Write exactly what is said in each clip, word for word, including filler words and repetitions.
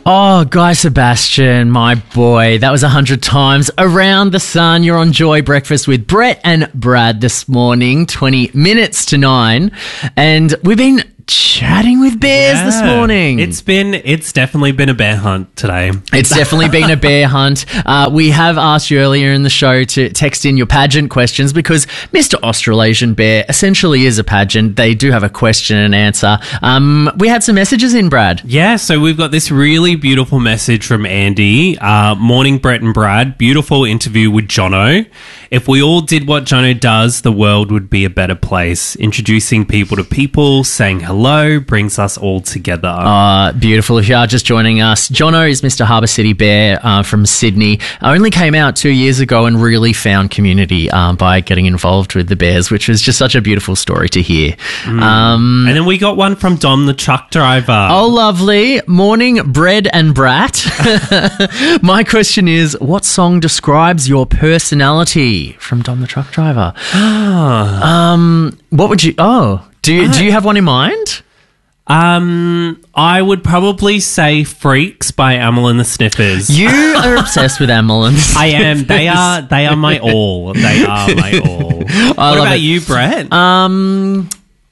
Oh, Guy Sebastian, my boy. That was a hundred times around the sun. You're on Joy Breakfast with Brett and Brad this morning, twenty minutes to nine. And we've been chatting with bears Yeah. this morning. It's been, it's definitely been a bear hunt today. It's definitely been a bear hunt. Uh, we have asked you earlier in the show to text in your pageant questions because Mister Australasian Bear essentially is a pageant. They do have a question and answer. Um, we had some messages in, Brad. Yeah, so we've got this really beautiful message from Andy. Uh, morning, Brett and Brad. Beautiful interview with Jono. If we all did what Jono does, the world would be a better place. Introducing people to people, saying hello, brings us all together. Uh, beautiful. If you are just joining us, Jono is Mister Harbour City Bear uh, from Sydney. Only came out two years ago and really found community um, by getting involved with the bears, which was just such a beautiful story to hear. Mm. Um, and then we got one from Dom the truck driver. Oh, lovely. Morning, Bread and Brat. My question is, what song describes your personality? From Dom the truck driver. um, what would you... Oh, do you, do you have one in mind? Um, I would probably say Freaks by Amel and the Sniffers. You are obsessed with Amel and the Sniffers. I am. They are They are my all. They are my all. What about it. you, Brett? Um...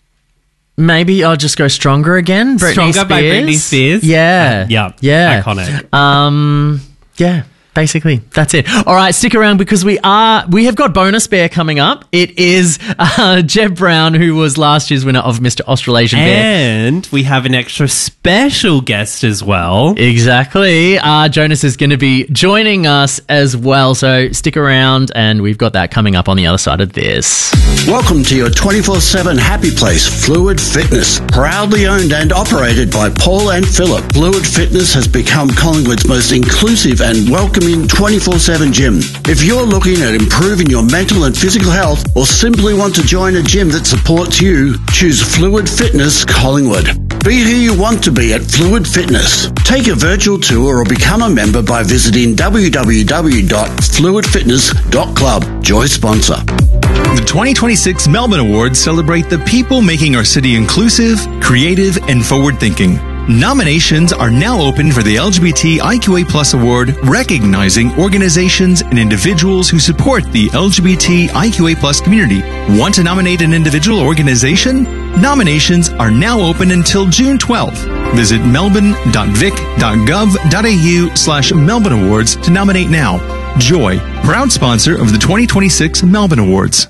Maybe I'll just go Stronger again. Britney Stronger Spears. by Britney Spears? Yeah. Uh, yeah. Yeah. Iconic. Um, yeah. Basically, that's it. All right, stick around because we are we have got bonus bear coming up. It is uh, Jeb Brown, who was last year's winner of Mister Australasian Bear. And we have an extra special guest as well. Exactly. Uh, Jonas is going to be joining us as well. So stick around, and we've got that coming up on the other side of this. Welcome to your twenty-four seven happy place, Fluid Fitness. Proudly owned and operated by Paul and Philip, Fluid Fitness has become Collingwood's most inclusive and welcoming twenty-four seven gym. If you're looking at improving your mental and physical health or simply want to join a gym that supports you, choose Fluid Fitness Collingwood. Be who you want to be at Fluid Fitness. Take a virtual tour or become a member by visiting w w w dot fluid fitness dot club. Joy sponsor. The twenty twenty-six Melbourne Awards celebrate the people making our city inclusive, creative, and forward-thinking. Nominations are now open for the L G B T I Q A plus award, recognizing organizations and individuals who support the L G B T I Q A plus community. Want to nominate an individual or organization? Nominations are now open until June twelfth. Visit melbourne dot vic dot gov dot a u slash Melbourne Awards to nominate now. Joy, proud sponsor of the twenty twenty-six Melbourne Awards.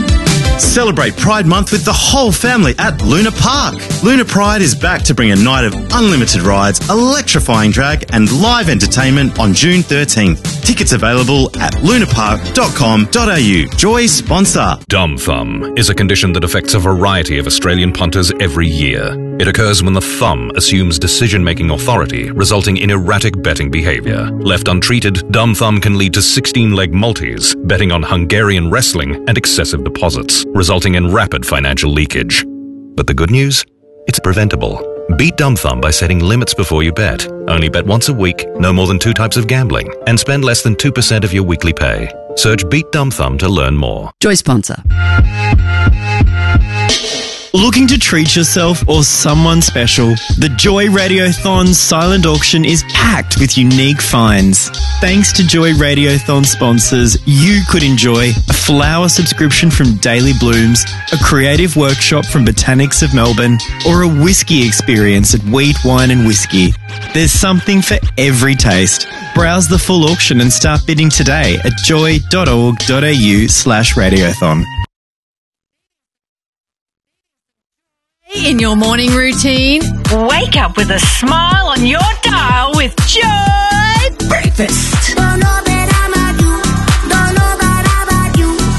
Celebrate Pride Month with the whole family at Luna Park. Luna Pride is back to bring a night of unlimited rides, electrifying drag and live entertainment on June thirteenth. Tickets available at luna park dot com dot a u. Joy sponsor. Dumb thumb is a condition that affects a variety of Australian punters every year. It occurs when the thumb assumes decision-making authority, resulting in erratic betting behaviour. Left untreated, dumb thumb can lead to sixteen-leg multis, betting on Hungarian wrestling and excessive deposits, resulting in rapid financial leakage. But the good news? It's preventable. Beat dumb thumb by setting limits before you bet. Only bet once a week, no more than two types of gambling, and spend less than two percent of your weekly pay. Search Beat Dumb Thumb to learn more. Joy sponsor. Looking to treat yourself or someone special? The Joy Radiothon silent auction is packed with unique finds. Thanks to Joy Radiothon sponsors, you could enjoy a flower subscription from Daily Blooms, a creative workshop from Botanics of Melbourne, or a whiskey experience at Wheat, Wine and Whiskey. There's something for every taste. Browse the full auction and start bidding today at joy dot org dot a u slash radiothon. In your morning routine, wake up with a smile on your dial with Joy Breakfast. Don't know that I'm a you. Don't know that I'm a you.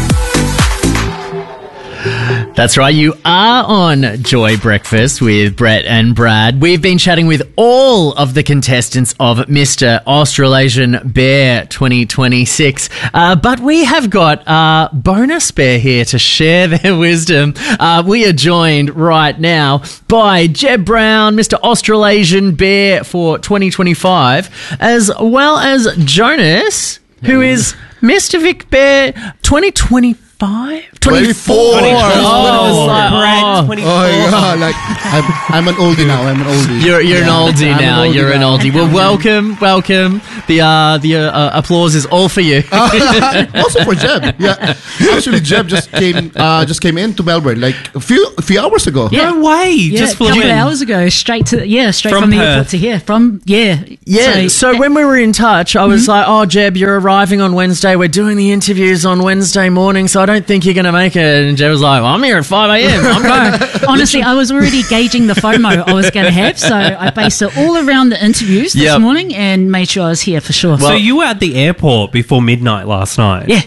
That's right, you are on Joy Breakfast with Brett and Brad. We've been chatting with all of the contestants of Mister Australasian Bear twenty twenty-six, uh, but we have got uh, bonus bear here to share their wisdom. Uh, we are joined right now by Jeb Brown, Mister Australasian Bear for twenty twenty-five, as well as Jonas, who is Mister Vic Bear twenty twenty-four. twenty-five? twenty-four. Oh, I was like, Brad, oh. twenty-four. Oh yeah, like I'm, I'm an oldie now. I'm an oldie. You're you're Yeah, an oldie I'm now. oldie You're an now. oldie. Well, welcome, welcome. The uh, the uh, uh, applause is all for you. Also for Jeb. Yeah, actually, Jeb just came uh, just came into Melbourne like a few a few hours ago. No way. Yeah, Just a flew couple of in. hours ago, straight to yeah, straight From from, the Perth. airport to here. From yeah, Yeah, so, when we were in touch, I was Mm-hmm. like, oh, Jeb, you're arriving on Wednesday. We're doing the interviews on Wednesday morning, so I don't think you're going to make it. And Jeb was like, well, I'm here at five a.m. I'm going. honestly, I was already gauging the FOMO I was going to have, so I based it all around the interviews this Yep. morning and made sure I was here for sure. So you were at the airport before midnight last night? yeah.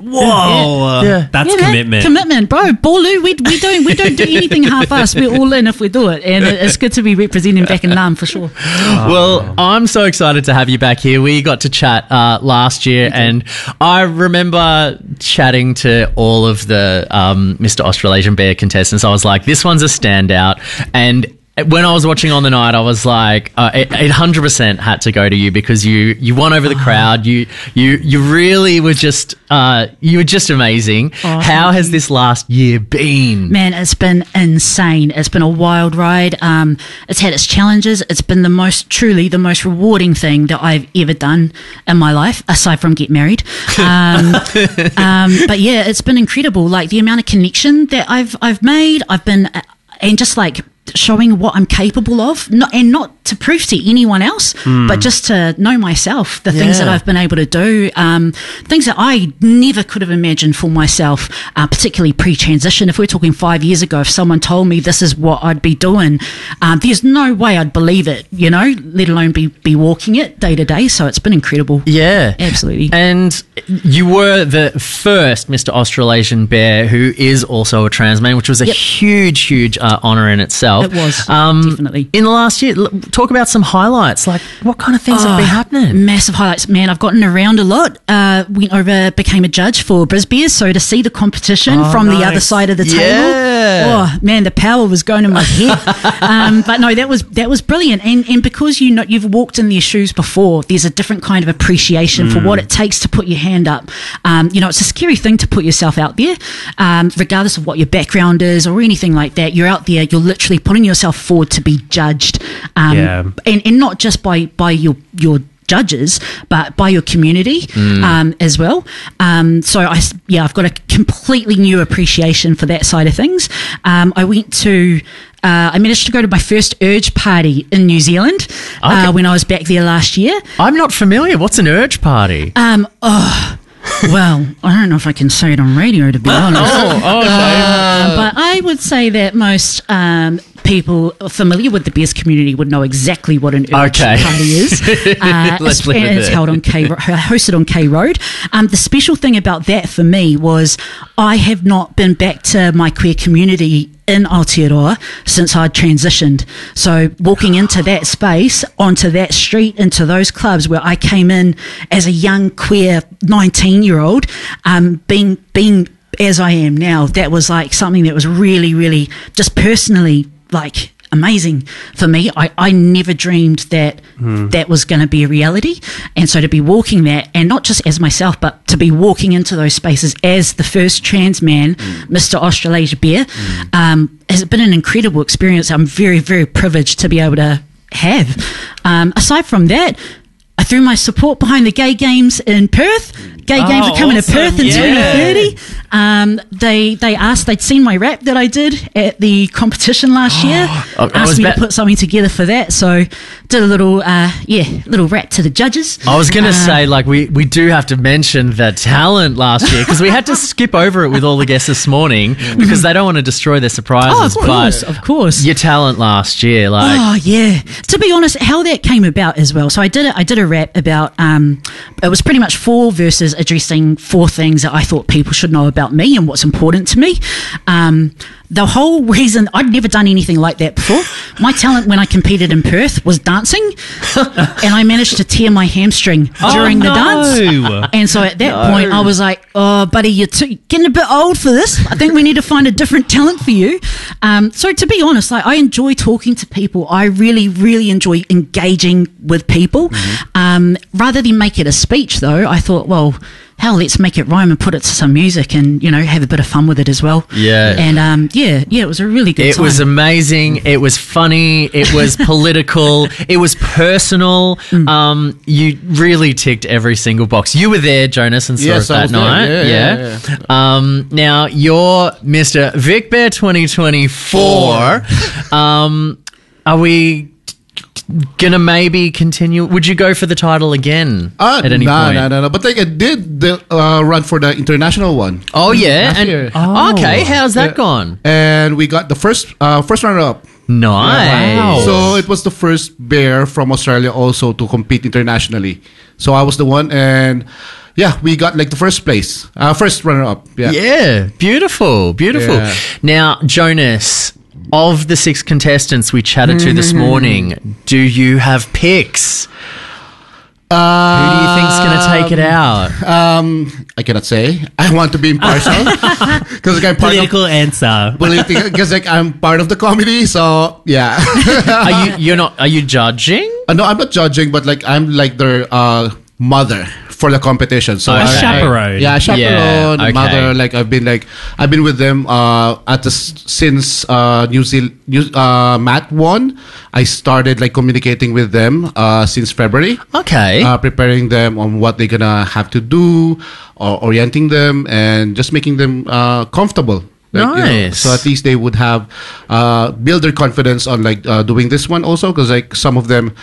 Whoa. Yeah. That's Yeah, man, commitment. commitment, bro. Baloo, we we don't we don't do anything half-assed. We're all in if we do it, and it- it's good to be representing back in Nam for sure. Well, I'm so excited to have you back here. We got to chat uh, last year, and I remember chatting to all of the um, Mister Australasian Bear contestants. I was like, this one's a standout. And when I was watching on the night, I was like, uh, it, it one hundred percent had to go to you because you, you won over the crowd. You you you really were just uh, you were just amazing. Oh, How thank has you. this last year been? Man, it's been insane. It's been a wild ride. Um, it's had its challenges. It's been the most, truly, the most rewarding thing that I've ever done in my life, aside from get married. Um, um, but yeah, it's been incredible. Like the amount of connection that I've I've made. I've been, uh, and just like showing what I'm capable of, not, and not to prove to anyone else, but just to know myself, the things Yeah. that I've been able to do, um, things that I never could have imagined for myself, uh, particularly pre-transition. If we're talking five years ago, if someone told me this is what I'd be doing, um, there's no way I'd believe it, you know, let alone be, be walking it day to day. So it's been incredible. Yeah. Absolutely. And you were the first Mister Australasian Bear who is also a trans man, which was a Yep. huge, huge uh, honour in itself. It was, Um, definitely. In the last year, l- talk about some highlights. Like, what kind of things have been Oh, happening? Massive highlights, man. I've gotten around a lot. Uh, went over, became a judge for Brisbeers, so to see the competition Oh, from the nice. other side of the Yeah. table, oh man, the power was going in my head. um, but no, that was that was brilliant. And and because you know you've walked in their shoes before, there's a different kind of appreciation for what it takes to put your hand up. Um, you know, it's a scary thing to put yourself out there, um, regardless of what your background is or anything like that. You're out there. You're literally putting yourself forward to be judged, um, Yeah. and and not just by by your your judges, but by your community um, as well. Um, so I, s- yeah, I've got a completely new appreciation for that side of things. Um, I went to, uh, I managed to go to my first Urge party in New Zealand Okay. uh, when I was back there last year. I'm not familiar. What's an urge party? Um, oh, well, I don't know if I can say it on radio, to be honest. oh, okay. Uh, but I would say that most um, people familiar with the Bears community would know exactly what an Urge Okay. party is. Uh, Let's it's, leave it and it's there. held on K, hosted on K Road. Um, the special thing about that for me was I have not been back to my queer community in Aotearoa since I'd transitioned. So walking into that space, onto that street, into those clubs where I came in as a young queer nineteen year old, um, being being as I am now, that was like something that was really, really just personally like amazing for me. I, I never dreamed that that was going to be a reality. And so to be walking that, and not just as myself, but to be walking into those spaces as the first trans man, Mister Australasia Bear, um, has been an incredible experience. I'm very, very privileged to be able to have. Um, aside from that, I threw my support behind the gay games in Perth. Gay Oh, games are coming awesome. to Perth in Yeah. twenty thirty. Um, they they asked, they'd seen my rap that I did at the competition last year. I was Asked me bet- to put something together for that. So did a little, uh, yeah, little rap to the judges. I was going to Uh, say, like, we, we do have to mention the talent last year because we had to skip over it with all the guests this morning because they don't want to destroy their surprises. Oh, of course, but of course. your talent last year, like, Oh yeah. To be honest, how that came about as well. So I did it. I did a rap about. Um, it was pretty much four verses addressing four things that I thought people should know about me and what's important to me. Um, the whole reason I'd never done anything like that before. My talent when I competed in Perth was dancing, and I managed to tear my hamstring during the no. dance. And so at that point, I was like, "Oh, buddy, you're too, getting a bit old for this. I think we need to find a different talent for you." Um, so to be honest, like I enjoy talking to people. I really, really enjoy engaging with people. Um, rather than make it a speech, though, I thought, well, hell, let's make it rhyme and put it to some music and, you know, have a bit of fun with it as well. Yeah. And um, yeah, yeah, it was a really good It time. was amazing. It was funny. It was political. It was personal. Mm. Um, you really ticked every single box. You were there, Jonas, and saw Yes, it I that was there. night. Yeah, yeah, yeah, Um, now you're Mister Vic Bear twenty twenty-four. Um, are we gonna maybe continue? Would you go for the title again Uh, at any nah, point? nah, nah, nah. But like I did the uh, run for the international one. Oh yeah. Last And, year. oh, okay, how's that Yeah. gone? And we got the first uh, first runner up. Nice. So it was the first bear from Australia also to compete internationally. So I was the one, and yeah, we got like the first place, uh, first runner up. Yeah. Yeah, beautiful, beautiful. Yeah. Now, Jonas, of the six contestants we chatted to this morning, do you have picks? Who do you think's going to take it out? Um, I cannot say. I want to be impartial because like, I'm part Political answer. of political because like I'm part of the comedy. So yeah. Are you? You're not? Are you judging? Uh, no, I'm not judging, but like I'm like their uh, mother for the competition. So Okay. I- I- Chaperone. yeah, chaperone, Yeah, okay. mother. Like I've been like I've been with them uh, at the s- since uh, New Zealand New, uh, Matt won. I started like communicating with them uh, since February. Okay. Uh, preparing them on what they're gonna have to do, or orienting them, and just making them uh, comfortable. Like, you know, Nice. so at least they would have uh, build their confidence on like uh, doing this one also, because like some of them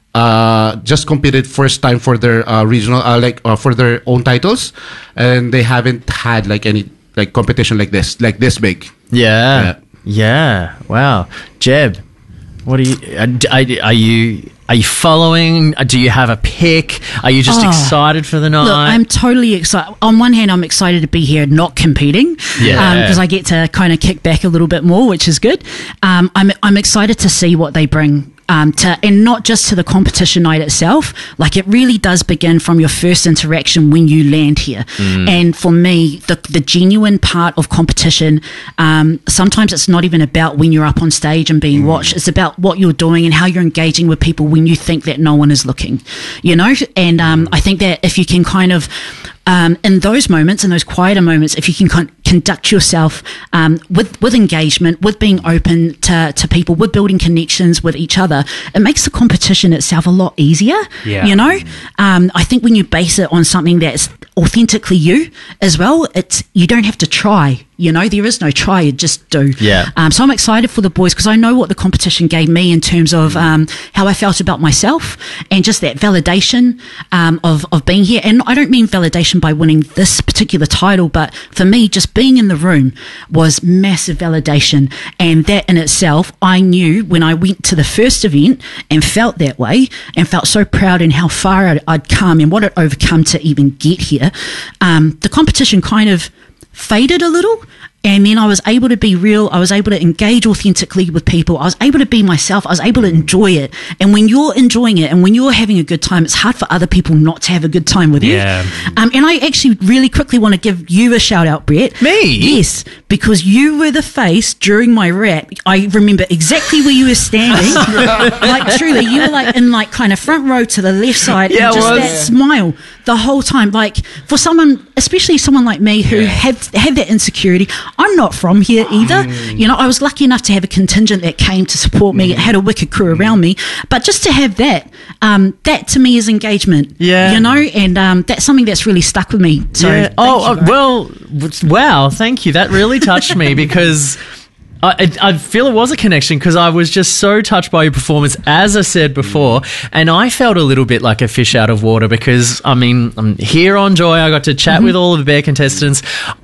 uh, just competed first time for their uh, regional uh, like uh, for their own titles, and they haven't had like any like competition like this like this big. yeah. Yeah. Wow. Jeb, what are you? uh, d- Are, are you? Are you following? Uh, Do you have a pick? Are you just Oh. excited for the night? Look, I'm totally excited. On one hand, I'm excited to be here, not competing, Yeah. because I get to kind of kick back a little bit more, which is good. Um, I'm I'm excited to see what they bring. Um, to and not just to the competition night itself. Like it really does begin from your first interaction when you land here. And for me, the the genuine part of competition, um, sometimes it's not even about when you're up on stage and being watched. It's about what you're doing and how you're engaging with people when you think that no one is looking. You know, and um, I think that if you can kind of um, in those moments, in those quieter moments, if you can con- conduct yourself um, with with engagement, with being open to, to people, with building connections with each other, it makes the competition itself a lot easier. Yeah. You know, um, I think when you base it on something that's authentically you as well, it's you don't have to try. You know, there is no try, you just do. Yeah. Um, so I'm excited for the boys because I know what the competition gave me in terms of um, how I felt about myself and just that validation um, of, of being here. And I don't mean validation by winning this particular title, but for me, just being in the room was massive validation. And that in itself, I knew when I went to the first event and felt that way and felt so proud in how far I'd, I'd come and what I'd overcome to even get here, um, the competition kind of faded a little, and then I was able to be real. I was able to engage authentically with people. I was able to be myself. I was able to enjoy it. And when you're enjoying it and when you're having a good time, it's hard for other people not to have a good time with Yeah. you. Um, and I actually really quickly want to give you a shout out, Brett. Me? Yes, because you were the face during my rap. I remember exactly where you were standing. Like truly, you were like in like kind of front row to the left side, Yeah, and I just was. that smile the whole time. Like for someone, especially someone like me who had had that insecurity. I'm not from here either. Mm. You know, I was lucky enough to have a contingent that came to support me. It had a wicked crew around me, but just to have that, um, that to me is engagement. Yeah. you know, and um, that's something that's really stuck with me. So, Yeah. thank Oh, you, uh, bro. well, w- wow. Thank you. That really touched me because I, I I feel it was a connection because I was just so touched by your performance, as I said before, and I felt a little bit like a fish out of water because, I mean, I'm here on Joy. I got to chat with all of the bear contestants.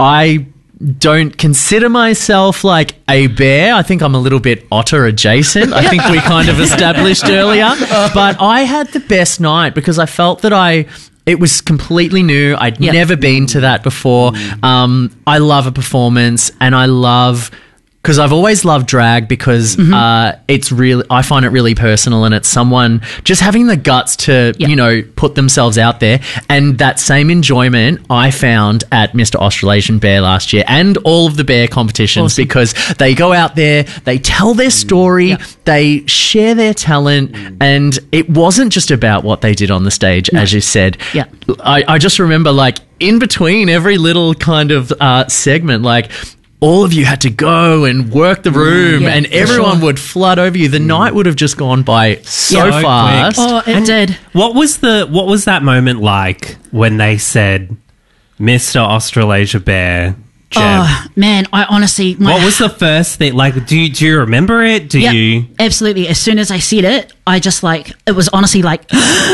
I don't consider myself like a bear. I think I'm a little bit otter adjacent. I think we kind of established earlier. But I had the best night because I felt that I... It was completely new. I'd Yep. never been to that before. Um, I love a performance and I love because I've always loved drag because Mm-hmm. uh, it's really, I find it really personal, and it's someone just having the guts to, Yep. you know, put themselves out there. And that same enjoyment I found at Mister Australasian Bear last year and all of the bear competitions Awesome. because they go out there, they tell their story, Yep. they share their talent, and it wasn't just about what they did on the stage, as you said. Yeah. I, I just remember, like, in between every little kind of uh, segment, like, all of you had to go and work the room, Yeah, and for everyone sure. would flood over you. The night would have just gone by so Yeah. So fast. quick. Oh, it did. What was the what was that moment like when they said Mister Australasia Bear? Jeb? Oh, man, I honestly... My, What was the first thing? Like, do you, do you remember it? Do Yeah, you? absolutely. As soon as I said it, I just like, it was honestly like,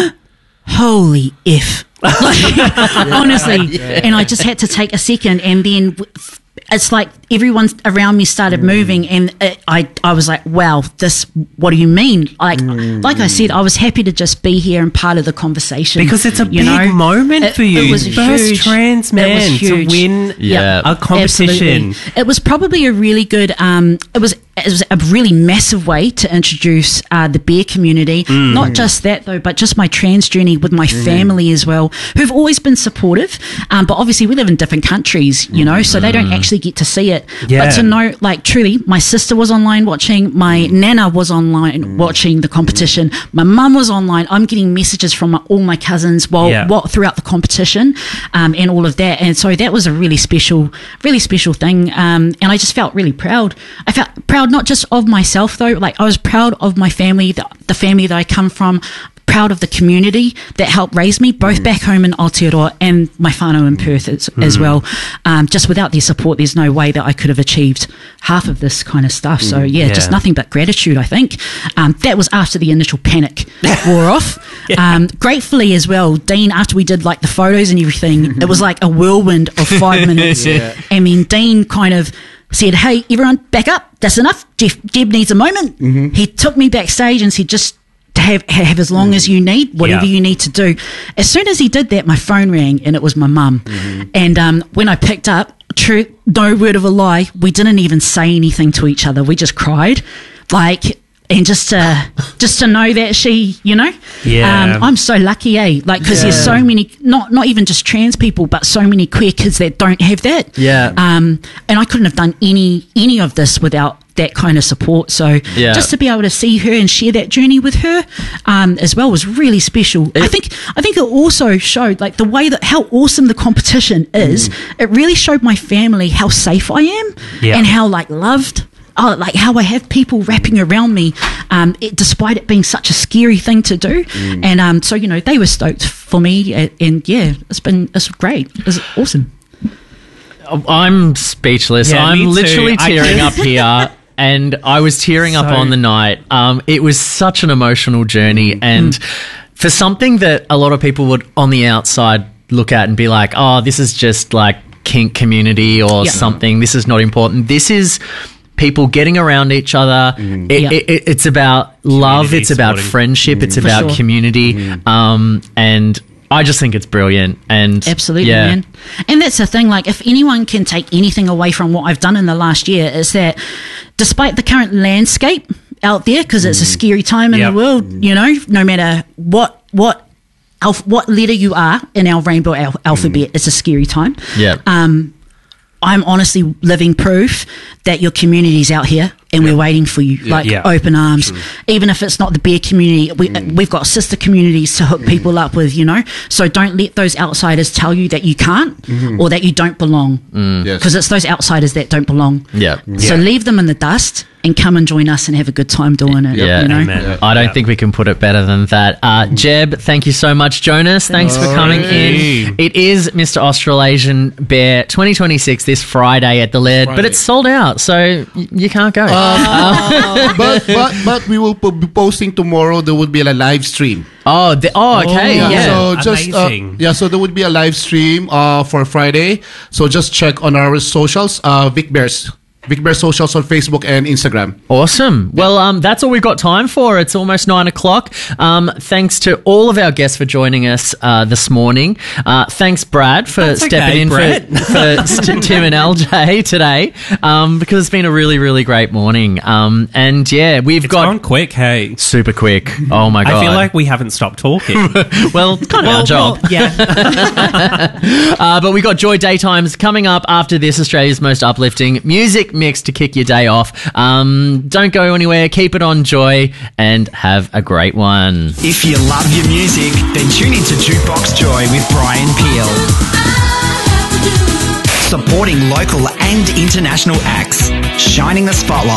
holy F. Like, honestly. And I just had to take a second, and then w- it's like everyone around me started moving, and it, I I was like, wow, this, what do you mean? Like like I said, I was happy to just be here and part of the conversation. Because it's a you big know? moment It- for you. It was First huge. trans It was man to huge. win Yeah. a competition. Absolutely. It was probably a really good. Um, it was it was a really massive way to introduce uh, the bear community. Mm. Not just that though, but just my trans journey with my family as well, who've always been supportive. Um, but obviously we live in different countries, you know, so they don't actually get to see it. Yeah. But to know, like, truly, my sister was online watching, my nana was online watching the competition, my mum was online. I'm getting messages from my, all my cousins while Yeah. what throughout the competition, um, and all of that. And so that was a really special, really special thing. Um, and I just felt really proud. I felt proud not just of myself though, like I was proud of my family, the, the family that I come from, proud of the community that helped raise me, both back home in Aotearoa and my whānau in Perth as, as well. Um, just without their support, there's no way that I could have achieved half of this kind of stuff. So yeah, Yeah. just nothing but gratitude, I think. Um, that was after the initial panic wore off. Um, gratefully as well, Dean, after we did like the photos and everything, it was like a whirlwind of five minutes. I mean, Dean kind of said, hey, everyone, back up. That's enough. Jeff, Jeb needs a moment. He took me backstage and said, just have have as long as you need, whatever Yeah. you need to do. As soon as he did that, my phone rang, and it was my mum. And um, when I picked up, true, no word of a lie, we didn't even say anything to each other. We just cried, like, and just to just to know that she, you know, Yeah. um, I'm so lucky, eh? Like, because there's so many, not not even just trans people, but so many queer kids that don't have that. Yeah. Um, and I couldn't have done any any of this without that kind of support. So Yeah. just to be able to see her and share that journey with her um, as well was really special. I think I think it also showed like the way that how awesome the competition is. It really showed my family how safe I am Yeah. and how like loved. Oh, like how I have people wrapping around me, um, it, despite it being such a scary thing to do, and um, so you know they were stoked for me, and, and yeah, it's been it's great, it's awesome. I'm speechless. Yeah, me I'm too. literally I tearing just- up here. And I was tearing up So- on the night. Um, it was such an emotional journey. And for something that a lot of people would on the outside look at and be like, oh, this is just like kink community or Yeah. something. This is not important. This is people getting around each other. It, Yeah. it, it- it's about love. Community It's about supporting. friendship. It's about sure. community. Um, and I just think it's brilliant. And Absolutely, yeah. man. And that's the thing, like, if anyone can take anything away from what I've done in the last year, is that despite the current landscape out there, because it's a scary time in Yep. the world, you know, no matter what, what, alph- what letter you are in our rainbow al- alphabet, it's a scary time. Yeah. Um, I'm honestly living proof that your community's out here and we're waiting for you, like Yeah. open arms. Even if it's not the bear community, we, we've got sister communities to hook people up with, you know. So don't let those outsiders tell you that you can't or that you don't belong, Yes. because it's those outsiders that don't belong. Yeah. So Yeah. leave them in the dust and come and join us and have a good time doing it. Yeah. You know. Amen. I don't Yeah. think we can put it better than that. Uh, Jeb, thank you so much. Jonas, thanks for coming in. It is Mister Australasian Bear twenty twenty-six this Friday at the Laird, but Friday. it's sold out, so y- you can't go. but but but we will po- be posting tomorrow. There would be a live stream. oh, the, oh, okay, Yeah. yeah. So just uh, Amazing. yeah. So there would be a live stream uh, for Friday. So just check on our socials. Uh, Vic Bears. Vic Bears socials on Facebook and Instagram. Awesome. Well, um, that's all we've got time for. It's almost nine o'clock. Um, thanks to all of our guests for joining us uh, this morning. Uh, thanks, Brad, for That's stepping okay, in Brett. for, for St- Tim and L J today, um, because it's been a really, really great morning. Um, and yeah, we've It's got gone quick, hey. super quick. Oh my god! I feel like we haven't stopped talking. well, it's kind of our job. Well, yeah. uh, but we got Joy Daytimes coming up after this, Australia's most uplifting music mix to kick your day off. Um, don't go anywhere. Keep it on Joy and have a great one. If you love your music, then tune into Jukebox Joy with Brian Peel. Supporting local and international acts, shining the spotlight